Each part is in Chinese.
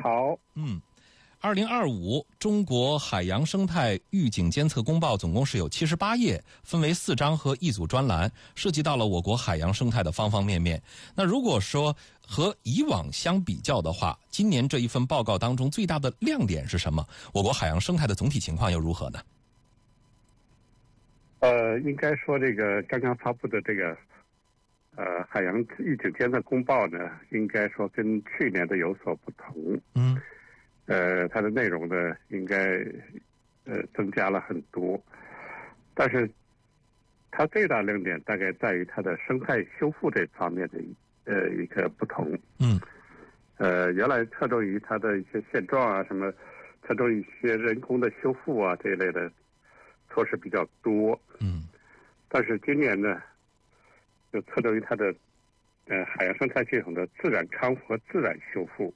好。 2025中国海洋生态预警监测公报总共是有78页，分为4章和1组专栏，涉及到了我国海洋生态的方方面面。那如果说和以往相比较的话，今年这一份报告当中最大的亮点是什么？我国海洋生态的总体情况又如何呢？ 应该说这个刚刚发布的这个海洋预警监测公报呢，应该说跟去年的有所不同。它的内容呢，应该增加了很多，但是它最大亮点大概在于它的生态修复这方面的一个不同。原来侧重于它的一些现状啊，什么侧重于一些人工的修复啊这一类的措施比较多。但是今年呢，就侧重于它的海洋生态系统的自然康复和自然修复。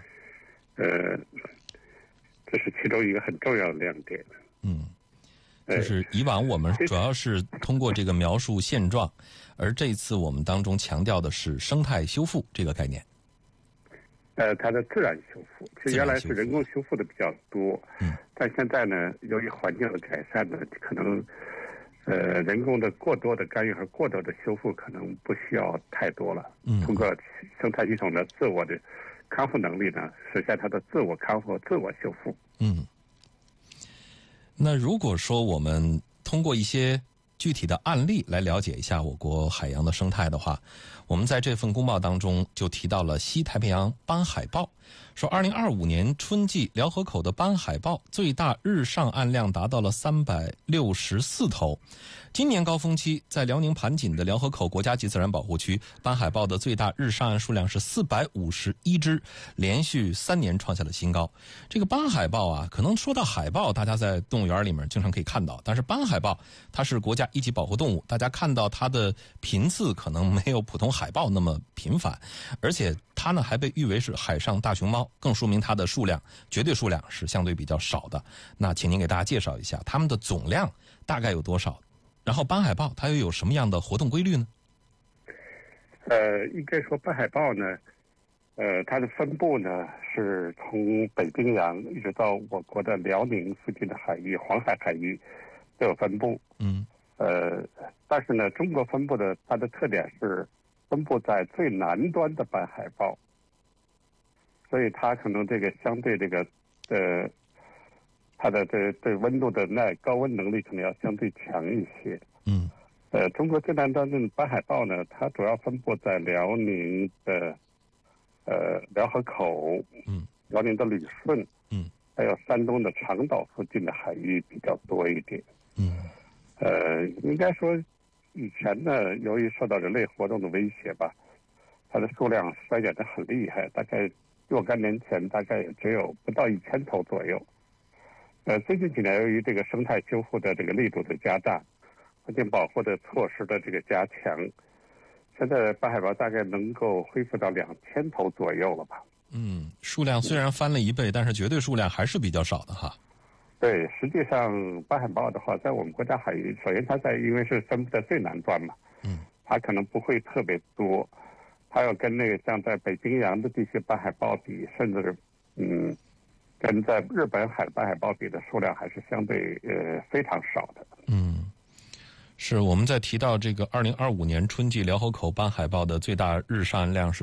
这是其中一个很重要的亮点。 就是以往我们主要是通过这个描述现状，而这次我们当中强调的是生态修复这个概念。 它的自然修复，其实原来是人工修复的比较多。但现在呢，由于环境的改善呢，可能人工的过多的干预和过多的修复可能不需要太多了。通过生态系统的自我的康复能力呢，实现它的自我康复、自我修复。 那如果说我们通过一些具体的案例来了解一下我国海洋的生态的话，我们在这份公报当中就提到了西太平洋斑海豹，说2025年春季辽河口的斑海豹最大日上岸量达到了364头。今年高峰期，在辽宁盘锦的辽河口国家级自然保护区，斑海豹的最大日上岸数量是451只，连续3年创下了新高。这个斑海豹啊，可能说到海豹，大家在动物园里面经常可以看到，但是斑海豹它是国家一级保护动物，大家看到它的频次可能没有普通海豹那么频繁，而且它呢还被誉为是海上大熊猫，更说明它的数量绝对数量是相对比较少的。那请您给大家介绍一下它们的总量大概有多少，然后斑海豹它又有什么样的活动规律呢？ 应该说斑海豹呢，它的分布呢是从北冰洋一直到我国的辽宁附近的海域、黄海海域都有分布。但是呢，中国分布的它的特点是分布在最南端的斑海豹，所以它可能这个相对这个它的对温度的高温能力可能要相对强一些。中国最南端的斑海豹呢，它主要分布在辽宁的辽河口，辽宁的旅顺，还有山东的长岛附近的海域比较多一点。应该说以前呢，由于受到人类活动的威胁吧，它的数量衰减得很厉害，大概若干年前大概也只有不到1000头左右。最近几年由于这个生态修复的这个力度的加大，环境保护的措施的这个加强，现在斑海豹大概能够恢复到2000头左右了吧。 数量虽然翻了1倍，但是绝对数量还是比较少的哈。 对，实际上斑海豹的话，在我们国家海域，首先它因为是分布在最南端嘛，它可能不会特别多，它要跟那个像在北冰洋的这些斑海豹比，甚至跟在日本海斑海豹比的数量还是相对非常少的。 是我们在提到这个2025年春季辽河口斑海豹的最大日上岸量是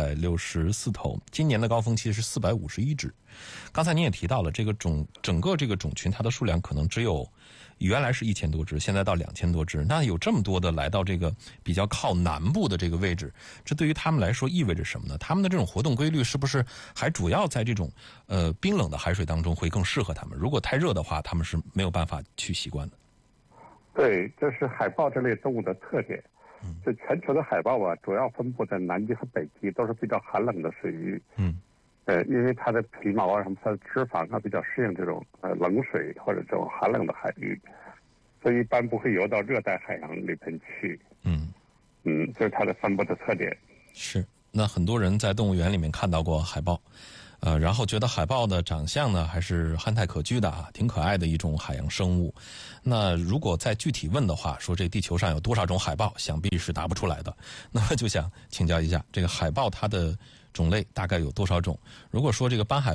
364头，今年的高峰期是451只。刚才您也提到了这个整个这个种群它的数量可能只有原来是1000多只，现在到2000多只。那有这么多的来到这个比较靠南部的这个位置，这对于他们来说意味着什么呢？他们的这种活动规律是不是还主要在这种冰冷的海水当中会更适合他们？如果太热的话，他们是没有办法去习惯的。 对，这是海豹这类动物的特点。这全球的海豹啊，主要分布在南极和北极，都是比较寒冷的水域。因为它的皮毛啊什么，它的脂肪啊比较适应这种冷水或者这种寒冷的海域，所以一般不会游到热带海洋里边去。这是它的分布的特点。 是，那很多人在动物园里面看到过海豹。然后觉得海豹的长相呢还是憨态可掬的啊，挺可爱的一种海洋生物。那如果再具体问的话，说这地球上有多少种海豹，想必是答不出来的。那么就想请教一下，这个海豹它的种类大概有多少种？如果说这个斑海